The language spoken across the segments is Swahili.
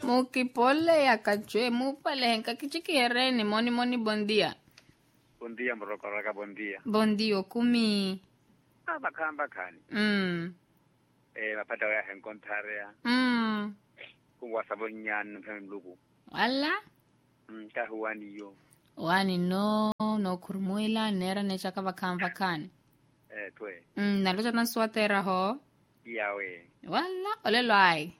Mukipole ya kachwe mupale henka kichikiereni moni buen día. Buen día, Morocco, buen día. Buen día, kumi. Bakhan. Bapata ya encontrar ya. Kuwa sabonyan mlugu. Wala? Kahuani yo. Wani no kurmuila nera nechaka bakhan. Twe. Naluta na swatera ho? Yawe. Wala, olelo ay.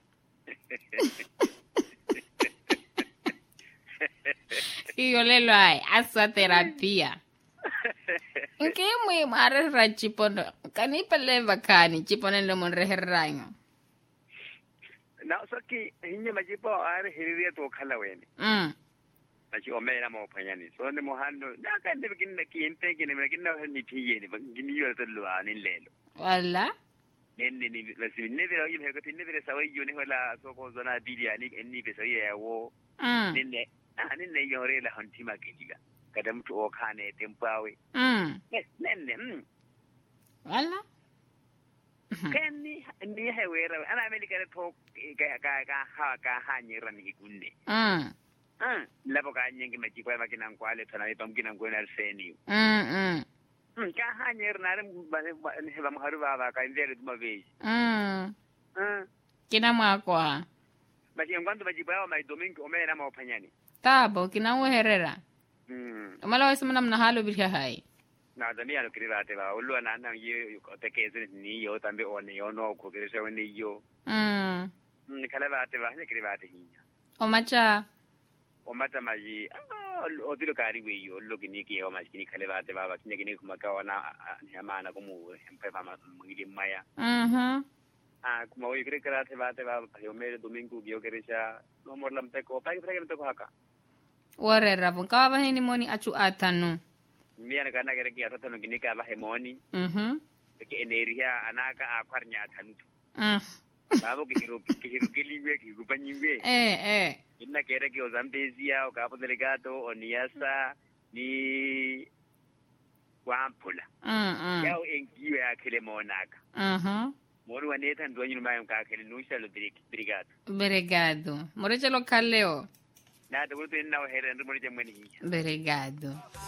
Olelo ay, aswa terapia. Nke mwe mare ra chipono. Kani pale bakani chipono le mon reherranyo. Na soki hinye majipo are hiriria to khala weni. Nachi omena mo phanyani. So ne mohando na ka de kinna kinte kinne kinna ni thiye ni gini yo to lo ani lelo. Wala? Nenne basi nevera yibe ko nevera sawai yo ne wala so ko zona bidia ni enni be saye yawo. Nenne nenne yore la hantima kiliga. Kada mtu okane tempawe. Nenne. Wala? Kenni ni hewera ana America to ka hanyera ni kunde. Labo ka nyengi majikwa makina nkwale tana ipamkina ngwena seni. Ka hanyera na heba mharu baba ka ndere tumaveji. Kina mwakwa. Basi ngwandu majikwa ma domingo omena ma opanyani. Tabo kina weherera. Mala wese mna halo bisha hai. Na dani ano kirate ba ulwa na ye tekeze ni yo tambe one yo no ko kirese woni yo. Kala ba te ba ne kirate hinya. Omata maji odilo kari we yo logini ki o maji kale ba te ba ba kini kuma ka wana nyamana kumu empe mama ngili maya. Kuma o ikre kirate ba te ba yo mere domingo yo kiresha no morlam te ko pa ikre te ko haka. Wore rabon ka ba hini moni achu atanu. Miana kana kere ki atatu no gini ka ba hemoni. Ke energia anaka akwarnya atanu. Babo kihiru kiliwe kigupanywe. Inna kere ki ozambezia o capo delegato o niasa ni wampula. Yao enkiwe akile monaka. Moru waneta ndwanyu mayo ka akile nusha lo brigado. Moreche lo kaleo. Na de vuelta en la ojera en rumor de Obrigado.